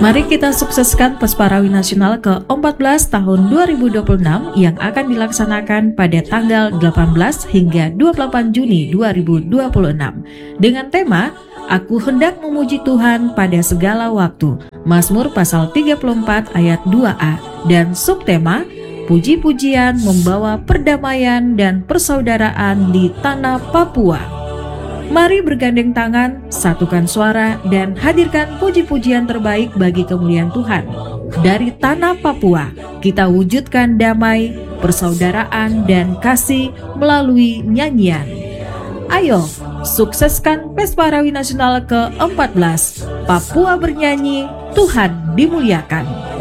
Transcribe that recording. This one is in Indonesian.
Mari kita sukseskan Pesparawi Nasional ke-14 tahun 2026 yang akan dilaksanakan pada tanggal 18 hingga 28 Juni 2026 dengan tema Aku hendak memuji Tuhan pada segala waktu. Mazmur pasal 34 ayat 2a dan subtema Puji-pujian membawa perdamaian dan persaudaraan di tanah Papua. Mari bergandeng tangan, satukan suara, dan hadirkan puji-pujian terbaik bagi kemuliaan Tuhan. Dari tanah Papua, kita wujudkan damai, persaudaraan, dan kasih melalui nyanyian. Ayo, sukseskan Pesparawi Nasional ke-14. Papua bernyanyi, Tuhan dimuliakan.